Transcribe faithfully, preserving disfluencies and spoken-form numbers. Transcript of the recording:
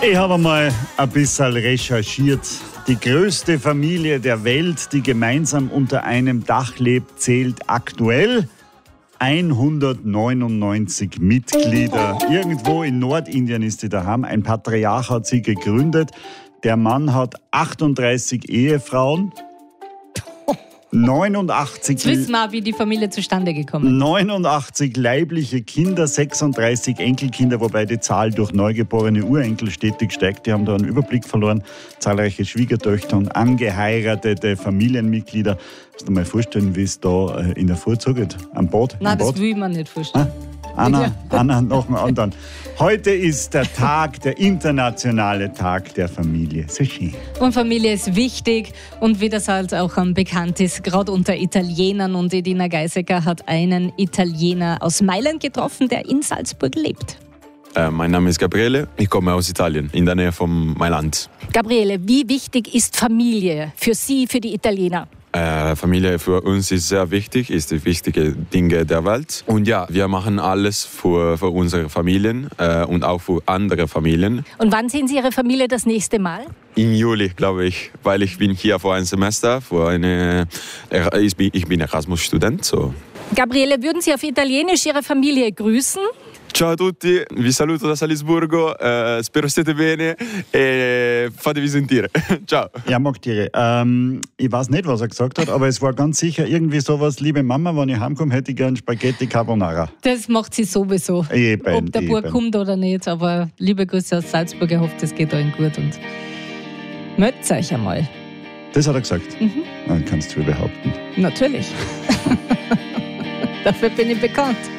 Ich habe mal ein bisschen recherchiert. Die größte Familie der Welt, die gemeinsam unter einem Dach lebt, zählt aktuell hundertneunundneunzig Mitglieder. Irgendwo in Nordindien ist sie daheim. Ein Patriarch hat sie gegründet. Der Mann hat achtunddreißig Ehefrauen. neunundachtzig Jetzt wissen wir auch, wie die Familie zustande gekommen ist. neunundachtzig leibliche Kinder, sechsunddreißig Enkelkinder, wobei die Zahl durch neugeborene Urenkel stetig steigt. Die haben da einen Überblick verloren. Zahlreiche Schwiegertöchter und angeheiratete Familienmitglieder. Kannst du dir mal vorstellen, wie es da in der Früh zugeht? Am Bad? Nein, Am das Bad? will man nicht vorstellen. Anna, Anna nach dem anderen. Heute ist der Tag, der internationale Tag der Familie. So schön. Und Familie ist wichtig und wie das halt auch ähm, bekannt ist, gerade unter Italienern. Und Edina Geisecker hat einen Italiener aus Mailand getroffen, der in Salzburg lebt. Äh, mein Name ist Gabriele, ich komme aus Italien, in der Nähe von Mailand. Gabriele, wie wichtig ist Familie für Sie, für die Italiener? Äh, Familie für uns ist sehr wichtig, ist die wichtige Dinge der Welt. Und ja, wir machen alles für, für unsere Familien äh, und auch für andere Familien. Und wann sehen Sie Ihre Familie das nächste Mal? Im Juli, glaube ich, weil ich bin hier für ein Semester, für eine, ich bin, ich bin Erasmus-Student. So. Gabriele, würden Sie auf Italienisch Ihre Familie grüßen? Ciao a tutti, vi saluto da Salisburgo, eh, spero stiate bene e fatevi sentire. Ciao. Er mag Tiere. Ähm, ich weiß nicht, was er gesagt hat, aber es war ganz sicher irgendwie sowas, liebe Mama, wenn ich heimkomme, hätte ich gern Spaghetti Carbonara. Das macht sie sowieso. Eben, Ob der Bub eben. kommt oder nicht, aber liebe Grüße aus Salzburg, ich hoffe, das geht allen gut und meldet euch einmal. Das hat er gesagt? Mhm. Dann kannst du behaupten. Natürlich. Dafür bin ich bekannt.